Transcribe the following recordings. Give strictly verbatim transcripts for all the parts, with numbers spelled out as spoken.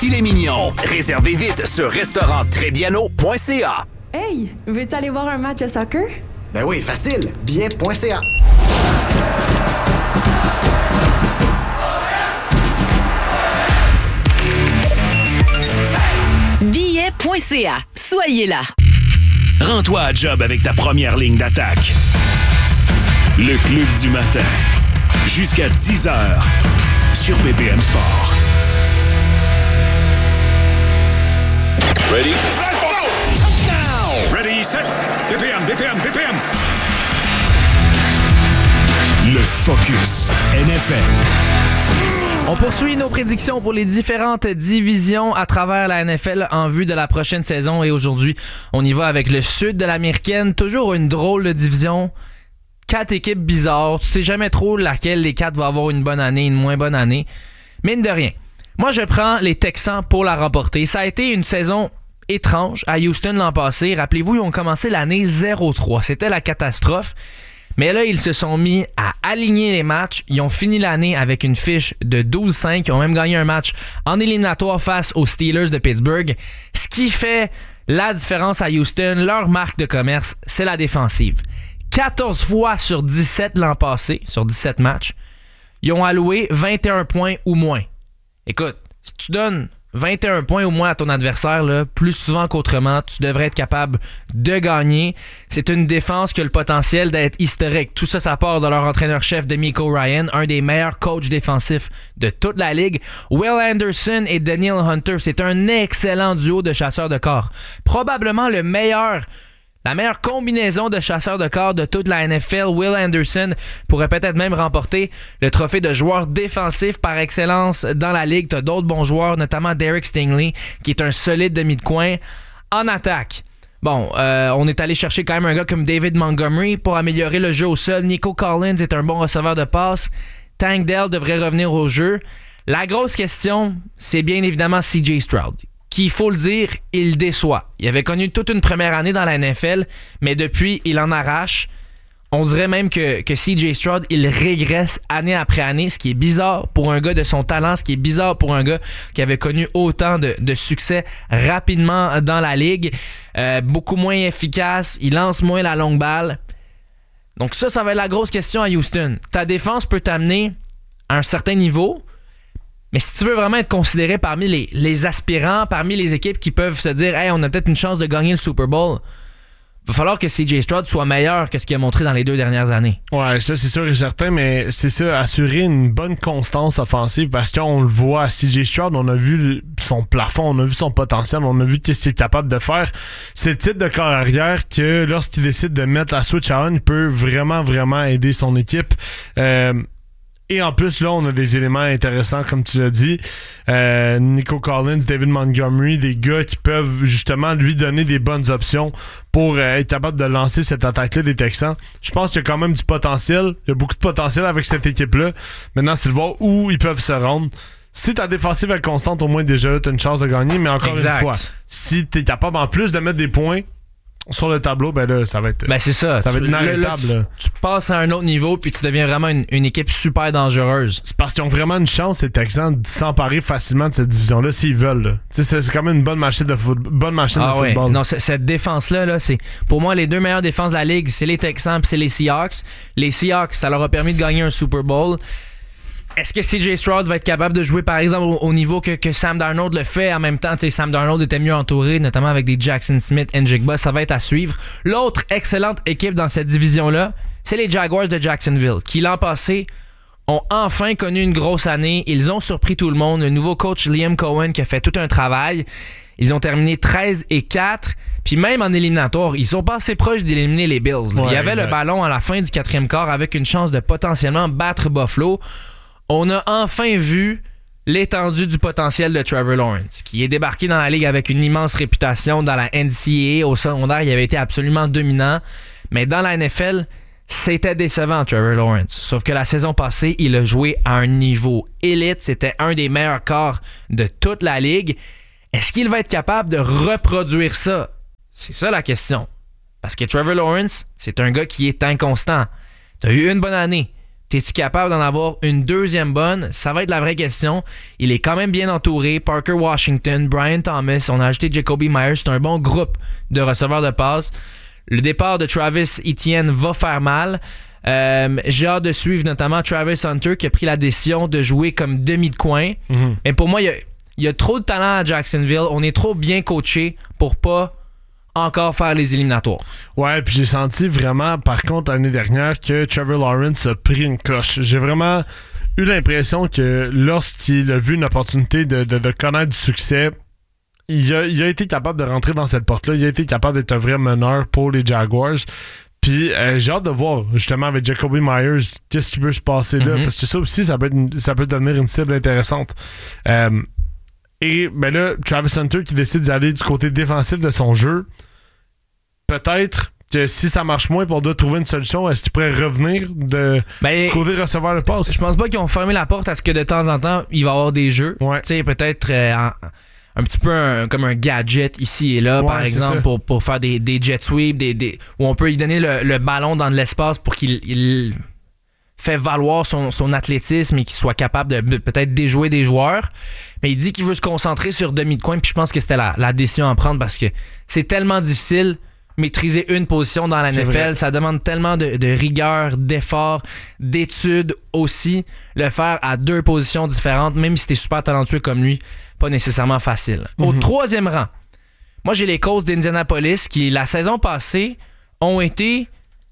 Filet mignon. Réservez vite sur restaurant Trebbiano point c a. Hey, veux-tu aller voir un match de soccer? Ben oui, facile. billet point c a. billet point c a. Soyez là. Rends-toi à job avec ta première ligne d'attaque. Le Club du matin. Jusqu'à dix heures sur B P M Sport. Ready? Let's go! Touchdown! Ready, set, B P M, B P M, B P M. Le Focus N F L. On poursuit nos prédictions pour les différentes divisions à travers la N F L en vue de la prochaine saison. Et aujourd'hui, on y va avec le sud de l'américaine. Toujours une drôle de division. Quatre équipes bizarres. Tu sais jamais trop laquelle les quatre va avoir une bonne année, une moins bonne année. Mine de rien. Moi, je prends les Texans pour la remporter. Ça a été une saison étrange à Houston l'an passé. Rappelez-vous, ils ont commencé l'année zéro trois. C'était la catastrophe. Mais là, ils se sont mis à aligner les matchs. Ils ont fini l'année avec une fiche de douze cinq. Ils ont même gagné un match en éliminatoire face aux Steelers de Pittsburgh. Ce qui fait la différence à Houston, leur marque de commerce, c'est la défensive. quatorze fois sur dix-sept l'an passé, sur dix-sept matchs, ils ont alloué vingt et un points ou moins. Écoute, si tu donnes vingt et un points ou moins à ton adversaire, là, plus souvent qu'autrement, tu devrais être capable de gagner. C'est une défense qui a le potentiel d'être historique. Tout ça, ça part de leur entraîneur-chef DeMeco Ryan, un des meilleurs coachs défensifs de toute la ligue. Will Anderson et Daniel Hunter, c'est un excellent duo de chasseurs de corps. Probablement le meilleur La meilleure combinaison de chasseurs de corps de toute la N F L. Will Anderson pourrait peut-être même remporter le trophée de joueur défensif par excellence dans la ligue. T'as d'autres bons joueurs, notamment Derek Stingley, qui est un solide demi de coin. En attaque, bon, euh, on est allé chercher quand même un gars comme David Montgomery pour améliorer le jeu au sol. Nico Collins est un bon receveur de passe. Tank Dell devrait revenir au jeu. La grosse question, c'est bien évidemment C J Stroud, qui, il faut le dire, il déçoit. Il avait connu toute une première année dans la N F L, mais depuis, il en arrache. On dirait même que, que C J Stroud, il régresse année après année, ce qui est bizarre pour un gars de son talent, ce qui est bizarre pour un gars qui avait connu autant de, de succès rapidement dans la ligue. Euh, beaucoup moins efficace, il lance moins la longue balle. Donc ça, ça va être la grosse question à Houston. Ta défense peut t'amener à un certain niveau, mais si tu veux vraiment être considéré parmi les, les aspirants, parmi les équipes qui peuvent se dire « Hey, on a peut-être une chance de gagner le Super Bowl », il va falloir que C J Stroud soit meilleur que ce qu'il a montré dans les deux dernières années. Ouais, ça c'est sûr et certain, mais c'est ça, assurer une bonne constance offensive, parce qu'on le voit à C J Stroud, on a vu son plafond, on a vu son potentiel, on a vu ce qu'il est capable de faire. C'est le type de corps arrière que lorsqu'il décide de mettre la switch à on, il peut vraiment, vraiment aider son équipe. Euh, Et en plus, là, on a des éléments intéressants, comme tu l'as dit. Euh, Nico Collins, David Montgomery, des gars qui peuvent justement lui donner des bonnes options pour euh, être capable de lancer cette attaque-là des Texans. Je pense qu'il y a quand même du potentiel. Il y a beaucoup de potentiel avec cette équipe-là. Maintenant, c'est de voir où ils peuvent se rendre. Si ta défensive est constante, au moins déjà, tu as une chance de gagner. Mais encore exact. Une fois, si tu es capable en plus de mettre des points sur le tableau, ben là, ça va être. Ben c'est ça. Ça va tu, être inarrêtable. Là, là, tu, tu passes à un autre niveau puis tu deviens vraiment une, une équipe super dangereuse. C'est parce qu'ils ont vraiment une chance, les Texans, de s'emparer facilement de cette division-là s'ils veulent. Là. C'est, c'est quand même une bonne machine de, foot, bonne machine ah de ouais. football. Non, cette défense-là, là, c'est pour moi les deux meilleures défenses de la ligue, c'est les Texans puis c'est les Seahawks. Les Seahawks, ça leur a permis de gagner un Super Bowl. Est-ce que C J Stroud va être capable de jouer, par exemple, au, au niveau que, que Sam Darnold le fait? En même temps, Sam Darnold était mieux entouré, notamment avec des Jackson Smith et Njigba. Ça va être à suivre. L'autre excellente équipe dans cette division-là, c'est les Jaguars de Jacksonville, qui l'an passé ont enfin connu une grosse année. Ils ont surpris tout le monde. Le nouveau coach Liam Cohen qui a fait tout un travail. Ils ont terminé treize et quatre. Puis même en éliminatoire, ils sont pas assez proches d'éliminer les Bills. Ouais, il y avait exact. Le ballon à la fin du quatrième quart avec une chance de potentiellement battre Buffalo. On a enfin vu l'étendue du potentiel de Trevor Lawrence, qui est débarqué dans la ligue avec une immense réputation dans la N C A A. Au secondaire, il avait été absolument dominant. Mais dans la N F L, c'était décevant, Trevor Lawrence. Sauf que la saison passée, il a joué à un niveau élite. C'était un des meilleurs corps de toute la ligue. Est-ce qu'il va être capable de reproduire ça? C'est ça la question. Parce que Trevor Lawrence, c'est un gars qui est inconstant. T'as eu une bonne année. T'es-tu capable d'en avoir une deuxième bonne? Ça va être la vraie question. Il est quand même bien entouré. Parker Washington, Brian Thomas, on a ajouté Jacoby Myers. C'est un bon groupe de receveurs de passe. Le départ de Travis Etienne va faire mal. Euh, j'ai hâte de suivre notamment Travis Hunter qui a pris la décision de jouer comme demi de coin. Mm-hmm. Mais pour moi, il y a, il y a trop de talent à Jacksonville. On est trop bien coaché pour pas encore faire les éliminatoires. Ouais, puis j'ai senti vraiment, par contre, l'année dernière, que Trevor Lawrence a pris une coche. J'ai vraiment eu l'impression que lorsqu'il a vu une opportunité de, de, de connaître du succès, il a, il a été capable de rentrer dans cette porte-là. Il a été capable d'être un vrai meneur pour les Jaguars. Puis euh, j'ai hâte de voir, justement, avec Jacoby Myers, qu'est-ce qui peut se passer là. Mm-hmm. Parce que ça aussi, ça peut, être une, ça peut devenir une cible intéressante. Euh, Et ben là, Travis Hunter qui décide d'aller du côté défensif de son jeu, peut-être que si ça marche moins pour doit trouver une solution, est-ce qu'il pourrait revenir de, ben, du côté recevoir le passe? Je pense pas qu'ils ont fermé la porte à ce que de temps en temps, il va y avoir des jeux. Ouais. Tu sais, peut-être euh, en, un petit peu un, comme un gadget ici et là, ouais, par exemple, pour, pour faire des, des jet sweeps, des, des, où on peut lui donner le, le ballon dans de l'espace pour qu'il... Il, fait valoir son, son athlétisme et qu'il soit capable de peut-être déjouer des joueurs. Mais il dit qu'il veut se concentrer sur demi de coin, puis je pense que c'était la, la décision à prendre parce que c'est tellement difficile maîtriser une position dans la c'est N F L. Vrai. Ça demande tellement de, de rigueur, d'effort, d'études aussi. Le faire à deux positions différentes, même si t'es super talentueux comme lui, pas nécessairement facile. Mm-hmm. Au troisième rang, moi j'ai les Colts d'Indianapolis qui, la saison passée, ont été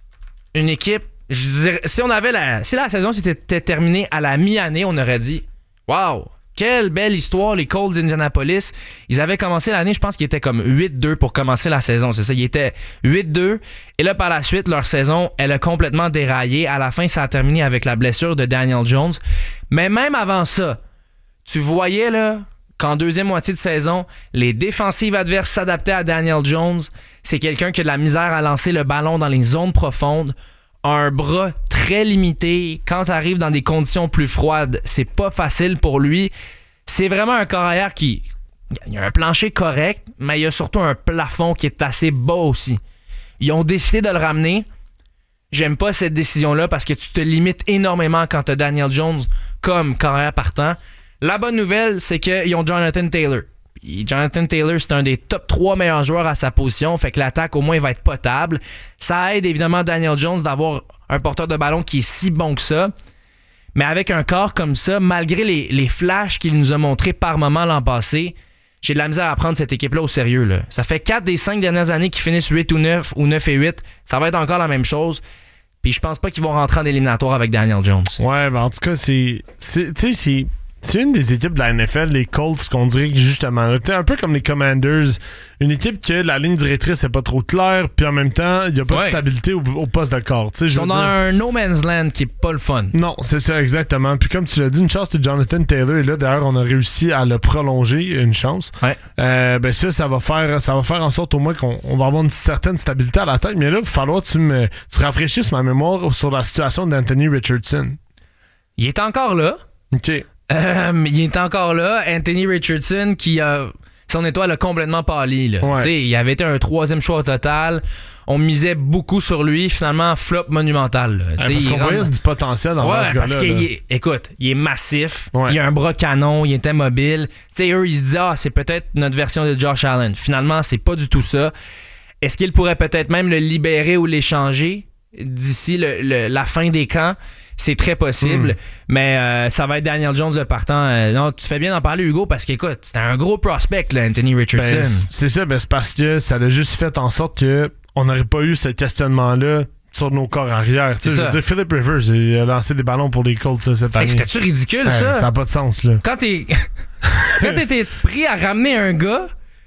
une équipe. Je dirais, si on avait la, si la saison s'était terminée à la mi-année, on aurait dit waouh, quelle belle histoire, les Colts d'Indianapolis. Ils avaient commencé l'année, je pense qu'ils étaient comme huit deux pour commencer la saison, c'est ça, ils étaient huit deux et là par la suite, leur saison, elle a complètement déraillé. À la fin, ça a terminé avec la blessure de Daniel Jones. Mais même avant ça, tu voyais là qu'en deuxième moitié de saison, les défensives adverses s'adaptaient à Daniel Jones. C'est quelqu'un qui a de la misère à lancer le ballon dans les zones profondes. Un bras très limité. Quand ça arrive dans des conditions plus froides, c'est pas facile pour lui. C'est vraiment un corps arrière qui... Il y a un plancher correct, mais il y a surtout un plafond qui est assez bas aussi. Ils ont décidé de le ramener. J'aime pas cette décision-là parce que tu te limites énormément quand t'as Daniel Jones comme corps arrière partant. La bonne nouvelle, c'est qu'ils ont Jonathan Taylor. Et Jonathan Taylor, c'est un des top trois meilleurs joueurs à sa position, fait que l'attaque au moins il va être potable. Ça aide évidemment Daniel Jones d'avoir un porteur de ballon qui est si bon que ça. Mais avec un corps comme ça, malgré les, les flashs qu'il nous a montrés par moment l'an passé, j'ai de la misère à prendre cette équipe-là au sérieux. Là. Ça fait quatre des cinq dernières années qu'ils finissent huit ou neuf ou neuf et huit. Ça va être encore la même chose. Puis je pense pas qu'ils vont rentrer en éliminatoire avec Daniel Jones. Ouais, ben en tout cas, c'est... c'est tu sais, c'est... C'est une des équipes de la N F L, les Colts, qu'on dirait que justement, là, un peu comme les Commanders, une équipe que la ligne directrice n'est pas trop claire, puis en même temps, il n'y a pas ouais. de stabilité au, au poste de corps. Ils sont dans dire... un no man's land qui est pas le fun. Non, c'est ça, exactement. Puis comme tu l'as dit, une chance que Jonathan Taylor est là. D'ailleurs, on a réussi à le prolonger, une chance. Ouais. Euh, ben ça, ça va faire ça va faire en sorte au moins qu'on on va avoir une certaine stabilité à la tête. Mais là, il va falloir que tu me tu rafraîchisses ma mémoire sur la situation d'Anthony Richardson. Il est encore là. OK. Euh, il est encore là. Anthony Richardson qui a... Son étoile a complètement pâli. Là. Ouais. Il avait été un troisième choix au total. On misait beaucoup sur lui. Finalement, flop monumental. Là. Ouais, parce qu'on voyait rentre... du potentiel dans ouais, ce gars-là. Parce qu'il est, écoute, il est massif. Ouais. Il a un bras canon. Il était mobile. T'sais, eux, ils se disent ah, c'est peut-être notre version de Josh Allen. Finalement, c'est pas du tout ça. Est-ce qu'il pourrait peut-être même le libérer ou l'échanger d'ici le, le, la fin des camps? C'est très possible, mm. mais euh, ça va être Daniel Jones le partant. Euh, non, tu fais bien d'en parler, Hugo, parce qu'écoute, c'était un gros prospect, là, Anthony Richardson. Ben, c'est ça, ben, c'est parce que ça a juste fait en sorte qu'on n'aurait pas eu ce questionnement-là sur nos corps arrière. Je veux dire, Philip Rivers il a lancé des ballons pour les Colts ça, cette année. Hey, c'était-tu ridicule, hey, ça? Ça n'a pas de sens, là. Quand t'es quand t'étais pris à ramener un gars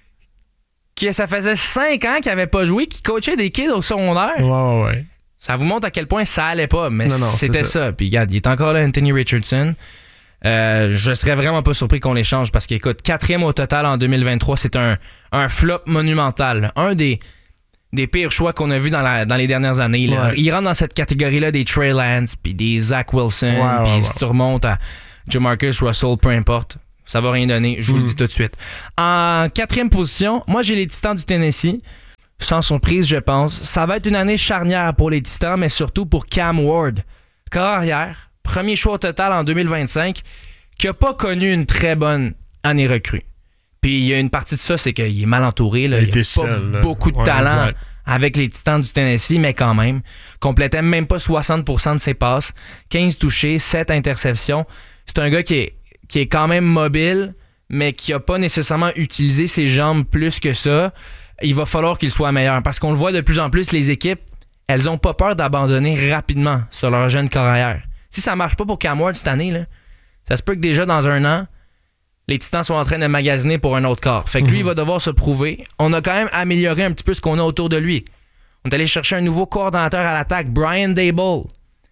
qui ça faisait cinq ans qu'il n'avait pas joué, qui coachait des kids au secondaire. Ouais, ouais, ouais. Ça vous montre à quel point ça allait pas, mais non, non, c'était ça. ça. Puis regarde, il est encore là, Anthony Richardson. Euh, je serais vraiment pas surpris qu'on l'échange parce qu'écoute, quatrième au total en deux mille vingt-trois, c'est un, un flop monumental. Un des, des pires choix qu'on a vu dans, la, dans les dernières années. Là. Ouais. Il rentre dans cette catégorie-là des Trey Lance, puis des Zach Wilson, puis ouais, ouais, si ouais. tu remontes à Jamarcus Russell, peu importe, ça va rien donner, je vous mm. le dis tout de suite. En quatrième position, moi j'ai les Titans du Tennessee. Sans surprise, je pense. Ça va être une année charnière pour les Titans, mais surtout pour Cam Ward. Corps arrière, premier choix au total en deux mille vingt-cinq, qui n'a pas connu une très bonne année recrue. Puis il y a une partie de ça, c'est qu'il est mal entouré. Là. Il n'y a pas seul, beaucoup de ouais, talent exact. avec les Titans du Tennessee, mais quand même. Complétait même pas soixante pour cent de ses passes. quinze touchés, sept interceptions. C'est un gars qui est, qui est quand même mobile, mais qui n'a pas nécessairement utilisé ses jambes plus que ça. Il va falloir qu'il soit meilleur. Parce qu'on le voit de plus en plus, les équipes, elles ont pas peur d'abandonner rapidement sur leur jeune carrière. Si ça marche pas pour Cam Ward cette année, là, ça se peut que déjà dans un an, les Titans sont en train de magasiner pour un autre corps. Fait que lui, mm-hmm. il va devoir se prouver. On a quand même amélioré un petit peu ce qu'on a autour de lui. On est allé chercher un nouveau coordonnateur à l'attaque, Brian Daboll.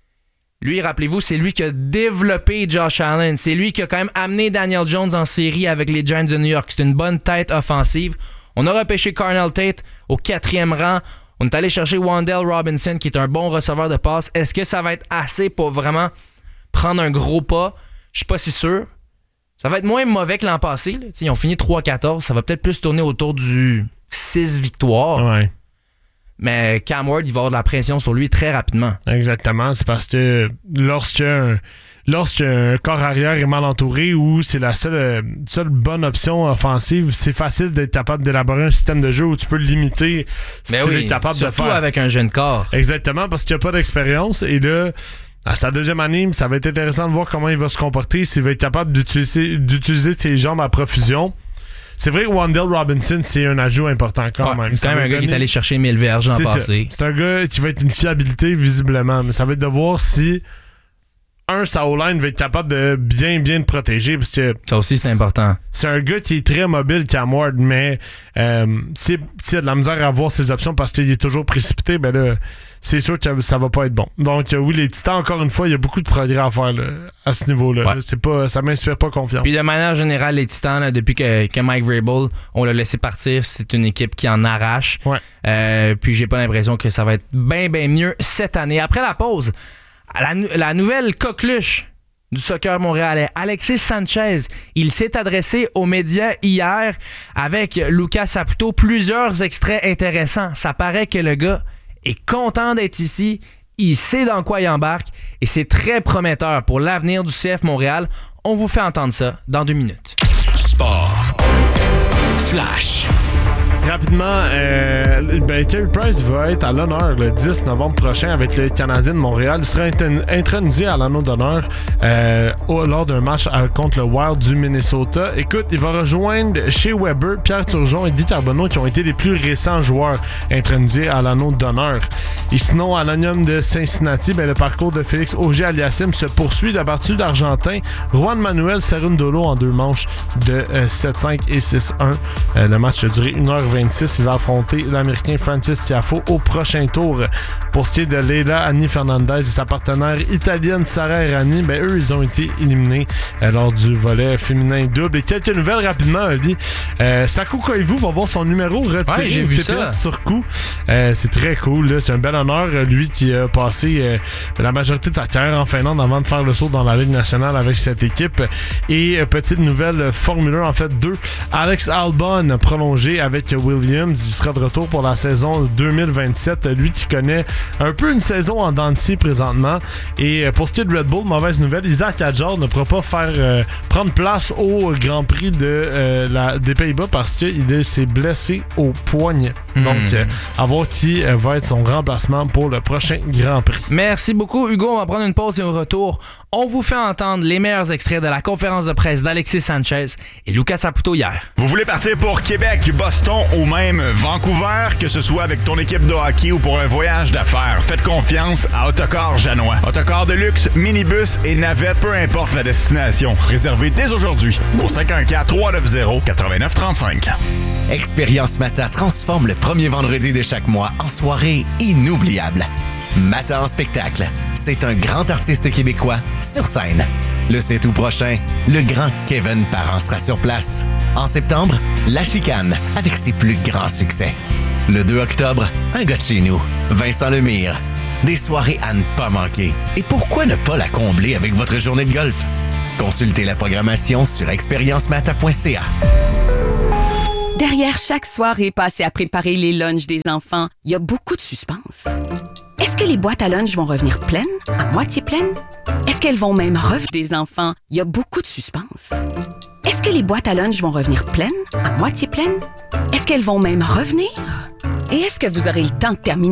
Lui, rappelez-vous, c'est lui qui a développé Josh Allen. C'est lui qui a quand même amené Daniel Jones en série avec les Giants de New York. C'est une bonne tête offensive. On a repêché Carnell Tate au quatrième rang. On est allé chercher Wan'Dale Robinson, qui est un bon receveur de passe. Est-ce que ça va être assez pour vraiment prendre un gros pas? Je suis pas si sûr. Ça va être moins mauvais que l'an passé. Là. Ils ont fini trois quatorze. Ça va peut-être plus tourner autour du six victoires. Ouais. Mais Cam Ward, il va avoir de la pression sur lui très rapidement. Exactement. C'est parce que lorsqu'un lorsqu'un corps arrière est mal entouré ou c'est la seule, seule bonne option offensive, c'est facile d'être capable d'élaborer un système de jeu où tu peux le limiter si ben tu oui, es capable de surtout faire. avec un jeune corps. Exactement, parce qu'il n'y a pas d'expérience. Et là, à sa deuxième année, ça va être intéressant de voir comment il va se comporter, s'il va être capable d'utiliser, d'utiliser ses jambes à profusion. C'est vrai que Wan'Dale Robinson, c'est un ajout important quand ouais, même. C'est quand même un gars donner... qui est allé chercher mille verges l'an passé. C'est un gars qui va être une fiabilité visiblement, mais ça va être de voir si un, sa O-line va être capable de bien, bien te protéger. Parce que ça aussi, c'est important. C'est un gars qui est très mobile, Cam Ward, mais euh, s'il si a de la misère à avoir ses options parce qu'il est toujours précipité, ben là, c'est sûr que ça va pas être bon. Donc, oui, les Titans, encore une fois, il y a beaucoup de progrès à faire là, à ce niveau-là. Ouais. Là. C'est pas, ça m'inspire pas confiance. Puis de manière générale, les Titans, là, depuis que, que Mike Vrabel, on l'a laissé partir, c'est une équipe qui en arrache. Ouais. Euh, puis j'ai pas l'impression que ça va être bien, bien mieux cette année. Après la pause, la, la nouvelle coqueluche du soccer montréalais, Alexis Sanchez, il s'est adressé aux médias hier avec Lucas Saputo. Plusieurs extraits intéressants. Ça paraît que le gars est content d'être ici, il sait dans quoi il embarque et c'est très prometteur pour l'avenir du C F Montréal. On vous fait entendre ça dans deux minutes. Sport. Flash. Rapidement, euh, ben, Carey Price va être à l'honneur le dix novembre prochain avec le Canadien de Montréal. Il sera intronisé à l'anneau d'honneur euh, au, lors d'un match à, contre le Wild du Minnesota. Écoute, il va rejoindre chez Weber, Pierre Turgeon et Guy Carbonneau qui ont été les plus récents joueurs intronisés à l'anneau d'honneur. Et sinon, à l'Onium de Cincinnati, ben, le parcours de Félix Auger-Aliassime se poursuit. D'abattu d'Argentin, Juan Manuel Cerundolo en deux manches de euh, sept cinq et six un. Euh, le match a duré une heure vingt-six. Il va affronter l'Américain Francis Tiafoe au prochain tour. Pour ce qui est de Leila Annie Fernandez et sa partenaire italienne Sara Errani, ben eux, ils ont été éliminés euh, lors du volet féminin double. Et quelques nouvelles rapidement, Ali. Euh, Sakou Koivu va voir son numéro retiré. Ouais, j'ai vu ça. Sur coup. Euh, c'est très cool. Là. C'est un bel honneur. Lui qui a passé euh, la majorité de sa carrière en Finlande avant de faire le saut dans la Ligue nationale avec cette équipe. Et euh, petite nouvelle Formule un, en fait deux. Alex Albon prolongé avec Williams. Il sera de retour pour la saison deux mille vingt-sept. Lui qui connaît un peu une saison en dents de scie présentement. Et pour ce qui est de Red Bull, mauvaise nouvelle, Isaac Hadjar ne pourra pas faire euh, prendre place au Grand Prix de, euh, la, des Pays-Bas parce qu'il s'est blessé au poignet. Mm. Donc, euh, à voir qui euh, va être son remplacement pour le prochain Grand Prix. Merci beaucoup, Hugo. On va prendre une pause et au retour, on vous fait entendre les meilleurs extraits de la conférence de presse d'Alexis Sanchez et Lucas Saputo hier. Vous voulez partir pour Québec, Boston ou même Vancouver, que ce soit avec ton équipe de hockey ou pour un voyage d'affaires, faites confiance à Autocar Janois. Autocar de luxe, minibus et navette, peu importe la destination. Réservez dès aujourd'hui au cinq un quatre, trois neuf zéro, neuf neuf trois cinq. Expérience Mata transforme le premier vendredi de chaque mois en soirée inoubliable. Mata en spectacle, c'est un grand artiste québécois sur scène. Le sept août prochain, le grand Kevin Parent sera sur place. En septembre, La Chicane avec ses plus grands succès. Le deux octobre, un gars de chez nous, Vincent Lemire. Des soirées à ne pas manquer. Et pourquoi ne pas la combler avec votre journée de golf? Consultez la programmation sur expérience mata point c a. Derrière chaque soirée passée à préparer les lunchs des enfants, il y a beaucoup de suspense. Est-ce que les boîtes à lunch vont revenir pleines, à moitié pleines? Est-ce qu'elles vont même revenir des enfants? Il y a beaucoup de suspense. Est-ce que les boîtes à lunch vont revenir pleines, à moitié pleines? Est-ce qu'elles vont même revenir? Et est-ce que vous aurez le temps de terminer